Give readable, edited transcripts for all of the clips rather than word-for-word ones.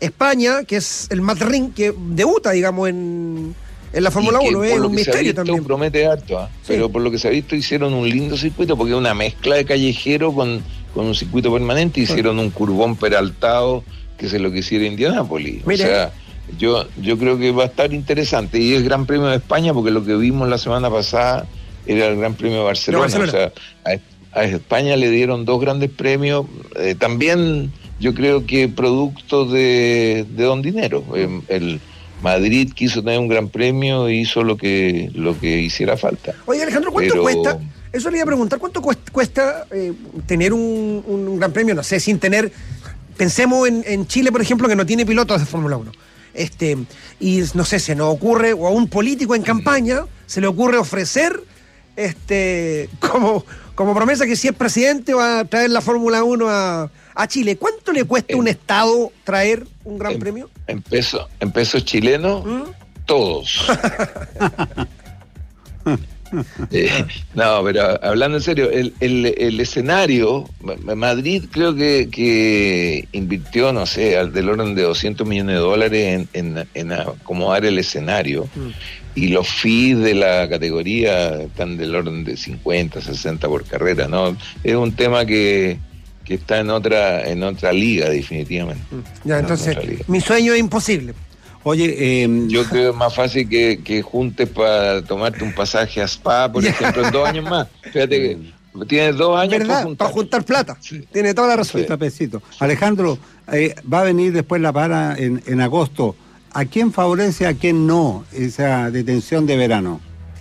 España, que es el Mat-Ring, que debuta, digamos, en la Fórmula 1, es un misterio también. Promete harto, ¿eh? Sí. Pero por lo que se ha visto hicieron un lindo circuito, porque es una mezcla de callejero con un circuito permanente, hicieron un curvón peraltado que se lo quisiera Indianápolis. Mire. O sea, yo creo que va a estar interesante, y es Gran Premio de España, porque lo que vimos la semana pasada era el Gran Premio de Barcelona. O sea, a España le dieron 2 grandes premios, también yo creo que producto de don dinero. El Madrid quiso tener un gran premio y hizo lo que hiciera falta. Oye, Alejandro, ¿cuánto cuesta? Eso le iba a preguntar, ¿cuánto cuesta tener un gran premio? No sé, sin tener... Pensemos en Chile, por ejemplo, que no tiene pilotos de Fórmula 1. Y no sé, se nos ocurre, o a un político en campaña, se le ocurre ofrecer como promesa que si es presidente va a traer la Fórmula 1 a Chile. ¿Cuánto le cuesta un Estado traer un gran premio? En pesos chilenos, todos. No, pero hablando en serio, el escenario, Madrid creo que invirtió, no sé, del orden de $200 millones en acomodar el escenario, y los fees de la categoría están del orden de 50, 60 por carrera, ¿no? Es un tema que está en otra liga, definitivamente. Ya, entonces, mi sueño es imposible. Oye, yo creo que es más fácil que juntes para tomarte un pasaje a Spa, por ejemplo, en 2 años más. Fíjate que tienes 2 años para juntar plata. Sí. Tiene toda la razón. Sí. Alejandro, va a venir después la para en agosto. ¿A quién favorece, a quién no esa detención de verano?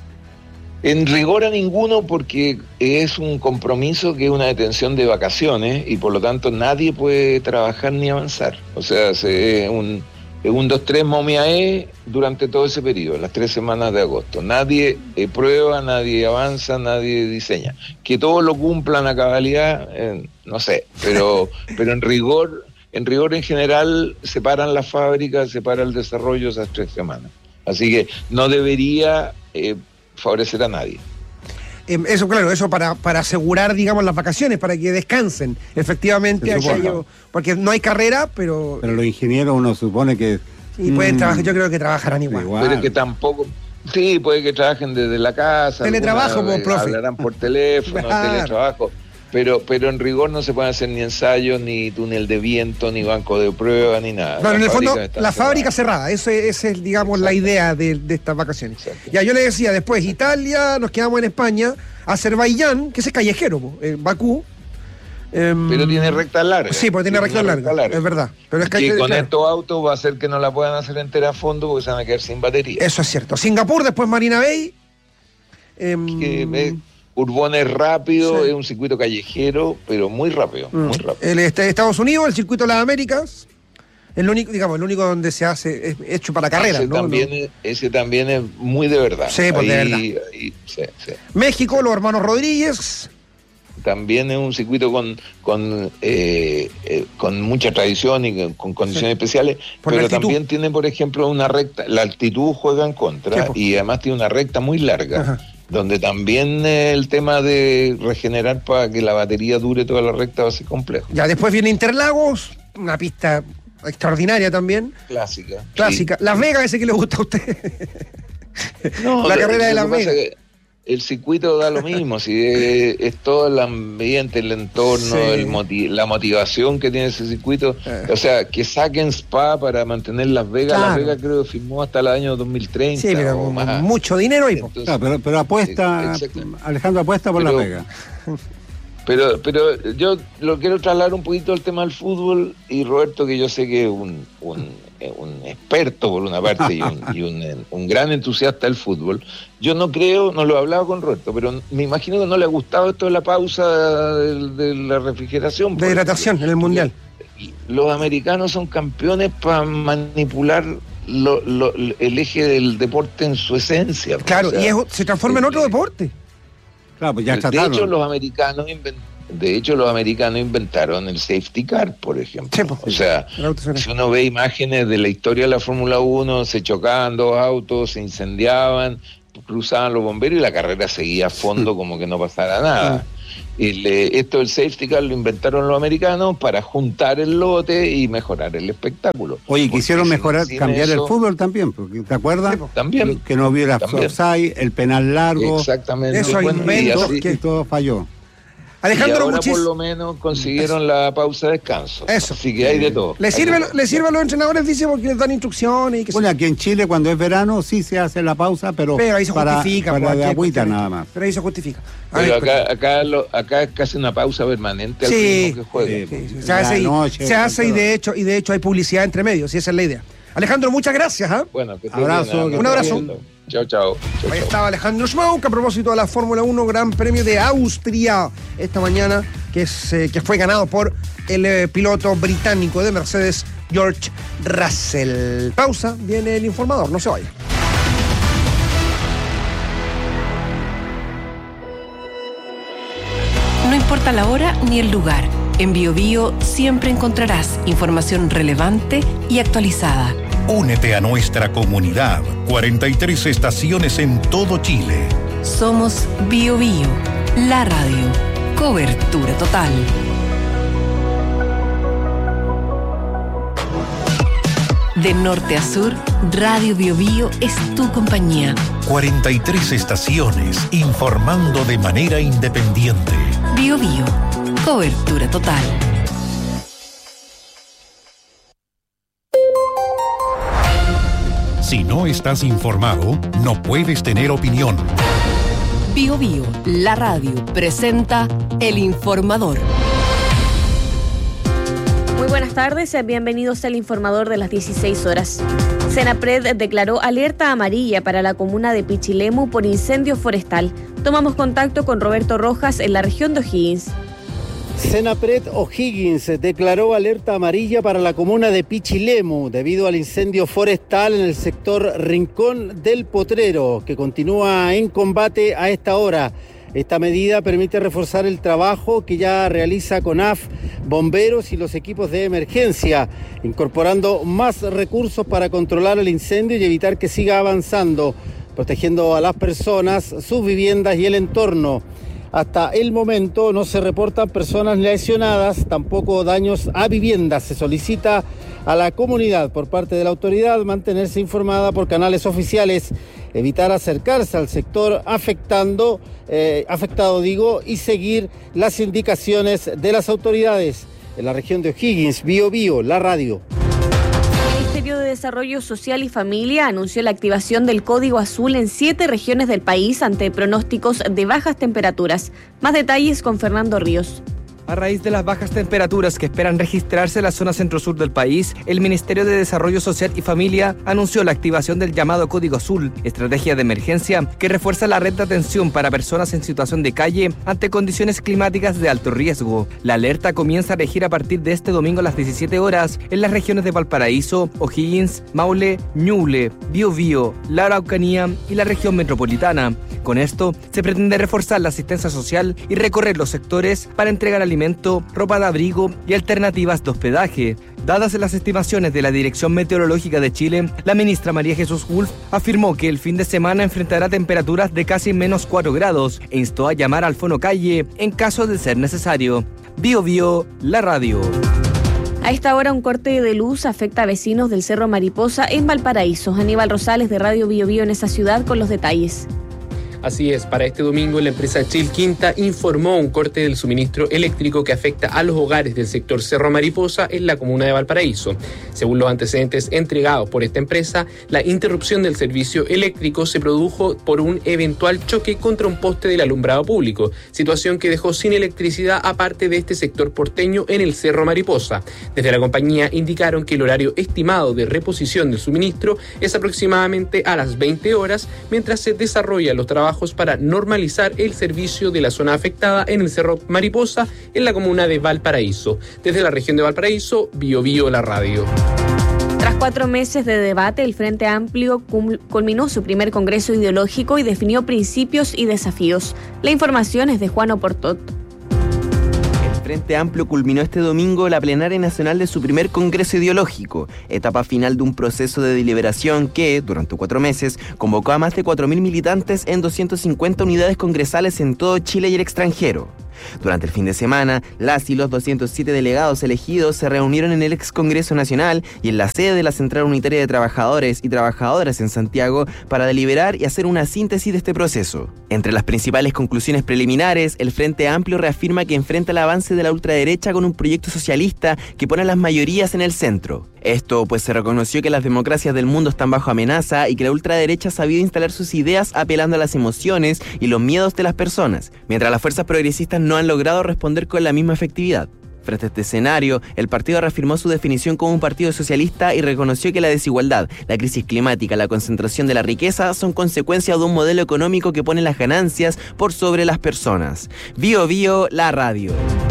En rigor a ninguno, porque es un compromiso que es una detención de vacaciones y por lo tanto nadie puede trabajar ni avanzar. O sea, es un 2-3 momiae durante todo ese periodo, las 3 semanas de agosto. Nadie prueba, nadie avanza, nadie diseña. Que todos lo cumplan a cabalidad, no sé, pero en rigor en general se paran las fábricas, se para el desarrollo esas 3 semanas. Así que no debería favorecer a nadie. Eso, claro, eso para asegurar, digamos, las vacaciones, para que descansen, efectivamente, porque no hay carrera, pero los ingenieros uno supone que... Sí, pueden trabajar, yo creo que trabajarán igual. Pero que tampoco... Sí, puede que trabajen desde la casa. Teletrabajo, profe. Hablarán por teléfono, teletrabajo. Pero en rigor no se pueden hacer ni ensayos, ni túnel de viento, ni banco de prueba, ni nada. Bueno, en el fondo, la fábrica cerrada. Esa es, digamos, la idea de estas vacaciones. Exacto. Ya, yo le decía, después Italia, nos quedamos en España, Azerbaiyán, que ese es callejero, Bakú. Pero tiene rectas largas. Sí, porque tiene rectas largas, es verdad. Pero es que con estos autos va a hacer que no la puedan hacer entera a fondo porque se van a quedar sin batería. Eso es cierto. Singapur, después Marina Bay. Urbón es rápido, sí. Es un circuito callejero, pero muy rápido, muy rápido. Estados Unidos, el circuito de las Américas, el único donde se hace, es hecho para carreras, ese también es muy de verdad. Sí, pues de verdad. Sí. México, los hermanos Rodríguez. También es un circuito con mucha tradición y con condiciones especiales, pero también tiene, por ejemplo, una recta, la altitud juega en contra, y además tiene una recta muy larga. Ajá. Donde también el tema de regenerar para que la batería dure toda la recta va a ser complejo. Ya, después viene Interlagos, una pista extraordinaria también. Clásica. Sí. Las Vegas, ese que le gusta a usted. No, la carrera de Las Vegas. El circuito da lo mismo, si es todo el ambiente, el entorno, la motivación que tiene ese circuito. O sea, que saquen Spa para mantener Las Vegas. Claro. Las Vegas creo que firmó hasta el año 2030. Sí, pero o más. Mucho dinero ahí. Claro, pero apuesta, Alejandro apuesta por Las Vegas. Pero yo lo quiero trasladar un poquito al tema del fútbol, y Roberto, que yo sé que es un experto por una parte y un gran entusiasta del fútbol. Yo no lo he hablado con Roberto, pero me imagino que no le ha gustado esto de la pausa de la refrigeración. De hidratación en el Mundial. Los americanos son campeones para manipular el eje del deporte en su esencia. Claro, y se transforma en otro deporte. Claro, pues ya de hecho, los americanos inventaron el safety car, por ejemplo. Sí, o sea, si uno ve imágenes de la historia de la Fórmula 1, se chocaban 2 autos, se incendiaban, cruzaban los bomberos y la carrera seguía a fondo como que no pasara nada. Esto del safety car lo inventaron los americanos para juntar el lote y mejorar el espectáculo. Oye, quisieron mejorar, cambiar el fútbol también, porque ¿te acuerdas? También. Que no hubiera offside, el penal largo. Exactamente. Eso, Y todo falló. Alejandro, y ahora por lo menos consiguieron la pausa de descanso. Eso. Así que hay de todo. Le sirve a los entrenadores, dice, porque les dan instrucciones. Y que bueno, aquí en Chile cuando es verano sí se hace la pausa, pero ahí se justifica. Para de agüita nada más. Pero ahí se justifica. Pero acá es casi una pausa permanente al ritmo que juega. Sí. Se hace y de hecho hay publicidad entre medios, y esa es la idea. Alejandro, muchas gracias. Bueno, que abrazo. Un abrazo. Chao. Ahí estaba Alejandro Schmauk a propósito de la Fórmula 1 Gran Premio de Austria esta mañana, que fue ganado por el piloto británico de Mercedes, George Russell. Pausa, viene el informador, no se vaya. No importa la hora ni el lugar, en BioBio siempre encontrarás información relevante y actualizada. Únete a nuestra comunidad. 43 estaciones en todo Chile. Somos BioBio, la radio. Cobertura total. De norte a sur, Radio BioBio es tu compañía. 43 estaciones informando de manera independiente. BioBio, cobertura total. Si no estás informado, no puedes tener opinión. BioBio, la radio, presenta El Informador. Muy buenas tardes, bienvenidos al Informador de las 16 horas. Senapred declaró alerta amarilla para la comuna de Pichilemu por incendio forestal. Tomamos contacto con Roberto Rojas en la región de O'Higgins. Senapred O'Higgins declaró alerta amarilla para la comuna de Pichilemu debido al incendio forestal en el sector Rincón del Potrero, que continúa en combate a esta hora. Esta medida permite reforzar el trabajo que ya realiza CONAF, bomberos y los equipos de emergencia, incorporando más recursos para controlar el incendio y evitar que siga avanzando, protegiendo a las personas, sus viviendas y el entorno. Hasta el momento no se reportan personas lesionadas, tampoco daños a viviendas. Se solicita a la comunidad por parte de la autoridad mantenerse informada por canales oficiales, evitar acercarse al sector afectado y seguir las indicaciones de las autoridades. En la región de O'Higgins, BioBio, la radio. El Ministerio de Desarrollo Social y Familia anunció la activación del Código Azul en 7 regiones del país ante pronósticos de bajas temperaturas. Más detalles con Fernando Ríos. A raíz de las bajas temperaturas que esperan registrarse en la zona centro-sur del país, el Ministerio de Desarrollo Social y Familia anunció la activación del llamado Código Azul, estrategia de emergencia que refuerza la red de atención para personas en situación de calle ante condiciones climáticas de alto riesgo. La alerta comienza a regir a partir de este domingo a las 17 horas en las regiones de Valparaíso, O'Higgins, Maule, Ñuble, Biobío, la Araucanía y la región metropolitana. Con esto, se pretende reforzar la asistencia social y recorrer los sectores para entregar alimento, ropa de abrigo y alternativas de hospedaje. Dadas las estimaciones de la Dirección Meteorológica de Chile, la ministra María Jesús Wolf afirmó que el fin de semana enfrentará temperaturas de casi -4 grados e instó a llamar al Fono Calle en caso de ser necesario. BioBio, la radio. A esta hora un corte de luz afecta a vecinos del Cerro Mariposa en Valparaíso. Aníbal Rosales de Radio BioBio en esa ciudad con los detalles. Así es, para este domingo la empresa Chilquinta informó un corte del suministro eléctrico que afecta a los hogares del sector Cerro Mariposa en la comuna de Valparaíso. Según los antecedentes entregados por esta empresa, la interrupción del servicio eléctrico se produjo por un eventual choque contra un poste del alumbrado público, situación que dejó sin electricidad a parte de este sector porteño en el Cerro Mariposa. Desde la compañía indicaron que el horario estimado de reposición del suministro es aproximadamente a las 20 horas, mientras se desarrollan los trabajos para normalizar el servicio de la zona afectada en el Cerro Mariposa en la comuna de Valparaíso. Desde la región de Valparaíso, BioBio, la radio. Tras 4 meses de debate, el Frente Amplio culminó su primer congreso ideológico y definió principios y desafíos. La información es de Juan Oportot. El Frente Amplio culminó este domingo la plenaria nacional de su primer congreso ideológico, etapa final de un proceso de deliberación que, durante 4 meses, convocó a más de 4.000 militantes en 250 unidades congresales en todo Chile y el extranjero. Durante el fin de semana, las y los 207 delegados elegidos se reunieron en el ex Congreso Nacional y en la sede de la Central Unitaria de Trabajadores y Trabajadoras en Santiago para deliberar y hacer una síntesis de este proceso. Entre las principales conclusiones preliminares, el Frente Amplio reafirma que enfrenta el avance de la ultraderecha con un proyecto socialista que pone a las mayorías en el centro. Esto pues se reconoció que las democracias del mundo están bajo amenaza y que la ultraderecha ha sabido instalar sus ideas apelando a las emociones y los miedos de las personas, mientras las fuerzas progresistas no han logrado responder con la misma efectividad. Frente a este escenario, el partido reafirmó su definición como un partido socialista y reconoció que la desigualdad, la crisis climática, la concentración de la riqueza son consecuencias de un modelo económico que pone las ganancias por sobre las personas. Bio Bio, la radio.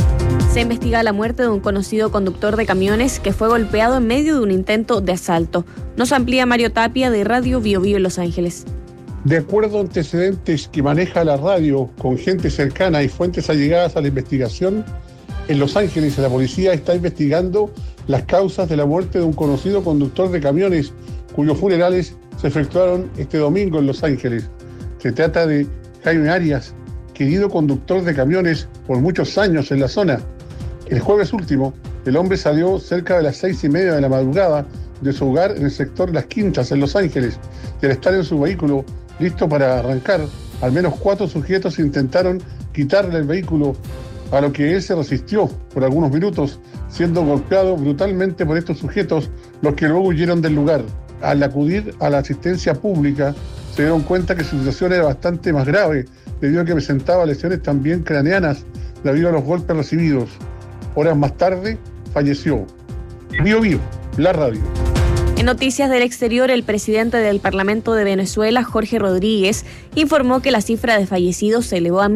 Se investiga la muerte de un conocido conductor de camiones que fue golpeado en medio de un intento de asalto. Nos amplía Mario Tapia de Radio Bio Bio en Los Ángeles. De acuerdo a antecedentes que maneja la radio con gente cercana y fuentes allegadas a la investigación, en Los Ángeles la policía está investigando las causas de la muerte de un conocido conductor de camiones cuyos funerales se efectuaron este domingo en Los Ángeles. Se trata de Jaime Arias, querido conductor de camiones por muchos años en la zona. El jueves último, el hombre salió cerca de las 6:30 de la madrugada de su hogar en el sector Las Quintas, en Los Ángeles, y al estar en su vehículo listo para arrancar, al menos 4 sujetos intentaron quitarle el vehículo, a lo que él se resistió por algunos minutos, siendo golpeado brutalmente por estos sujetos, los que luego huyeron del lugar. Al acudir a la asistencia pública, se dieron cuenta que su situación era bastante más grave, debido a que presentaba lesiones también craneanas debido a los golpes recibidos. Horas más tarde, falleció. Bio Bio, la radio. En noticias del exterior, el presidente del Parlamento de Venezuela, Jorge Rodríguez, informó que la cifra de fallecidos se elevó a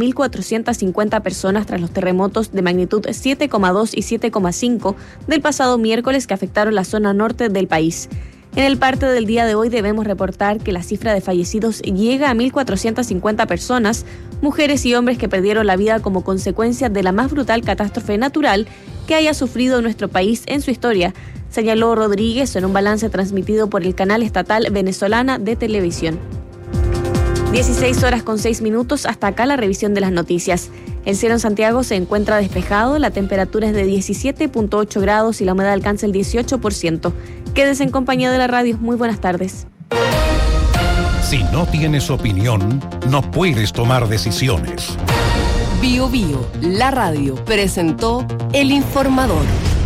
1.450 personas tras los terremotos de magnitud 7,2 y 7,5 del pasado miércoles que afectaron la zona norte del país. En el parte del día de hoy debemos reportar que la cifra de fallecidos llega a 1.450 personas, mujeres y hombres que perdieron la vida como consecuencia de la más brutal catástrofe natural que haya sufrido nuestro país en su historia, señaló Rodríguez en un balance transmitido por el canal estatal venezolana de televisión. 16:06, hasta acá la revisión de las noticias. El cielo en Santiago se encuentra despejado, la temperatura es de 17.8 grados y la humedad alcanza el 18%. Quédese en compañía de la radio. Muy buenas tardes. Si no tienes opinión, no puedes tomar decisiones. Bio Bio, la radio, presentó El Informador.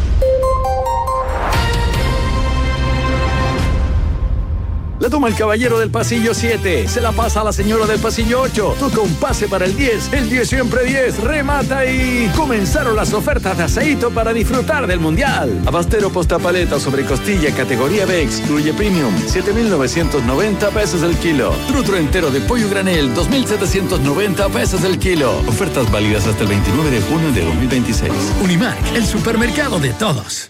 La toma el caballero del pasillo 7, se la pasa a la señora del pasillo 8, toca un pase para el 10 siempre 10, remata y comenzaron las ofertas de aceito para disfrutar del Mundial. Abastero postapaleta sobre costilla categoría Bex, Gruye Premium, 7.990 pesos el kilo. Trutro entero de pollo granel, 2.790 pesos el kilo. Ofertas válidas hasta el 29 de junio de 2026. Unimark, el supermercado de todos.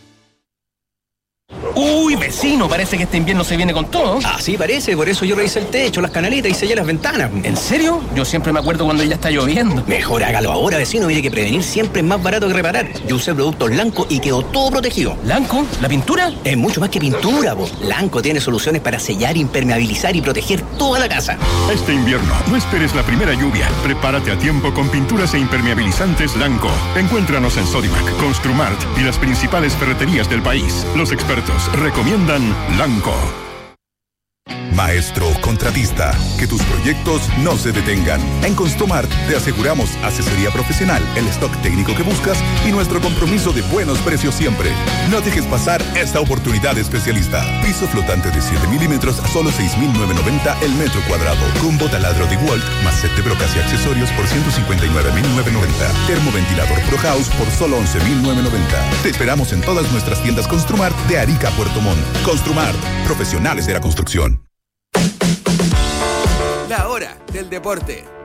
Uy, vecino, parece que este invierno se viene con todo. Ah, sí, parece, por eso yo revisé el techo, las canaletas y sellé las ventanas. ¿En serio? Yo siempre me acuerdo cuando ya está lloviendo. Mejor hágalo ahora, vecino, mire que prevenir siempre es más barato que reparar. Yo usé productos Lanco y quedó todo protegido. ¿Lanco? ¿La pintura? Es mucho más que pintura, po. Lanco tiene soluciones para sellar, impermeabilizar y proteger toda la casa. Este invierno, no esperes la primera lluvia. Prepárate a tiempo con pinturas e impermeabilizantes Lanco. Encuéntranos en Sodimac, Construmart y las principales ferreterías del país. Los expertos recomiendan Lanco. Maestro contratista, que tus proyectos no se detengan. En Construmart te aseguramos asesoría profesional, el stock técnico que buscas y nuestro compromiso de buenos precios siempre. No dejes pasar esta oportunidad especialista. Piso flotante de 7 milímetros a solo 6.990 el metro cuadrado. Combo taladro de Walt más set de brocas y accesorios por 159.990. Termoventilador Pro House por solo 11.990. Te esperamos en todas nuestras tiendas Construmart de Arica a Puerto Montt. Construmart, profesionales de la construcción. La hora del deporte.